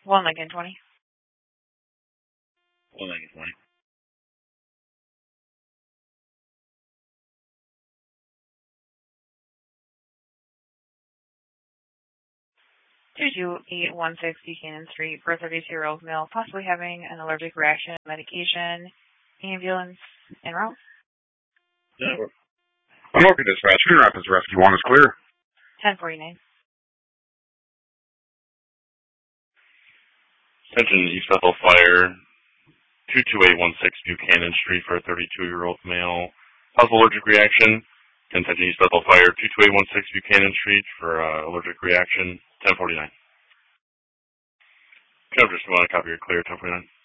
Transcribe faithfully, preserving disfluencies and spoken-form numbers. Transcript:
One Lincoln twenty. One Lincoln twenty. two two eight one six Buchanan Street for a thirty-two-year-old male possibly having an allergic reaction to medication. Ambulance en route. Yeah. I'm working dispatch. Green Rapids Rescue one is clear. ten forty-nine. Attention East Bethel Fire, two two eight one six Buchanan Street for a thirty-two-year-old male. Possible allergic reaction. Attention East Bethel Fire, two two eight one six Buchanan Street for uh, allergic reaction, ten forty-nine. Jeff, just want to copy your clear, ten forty-nine.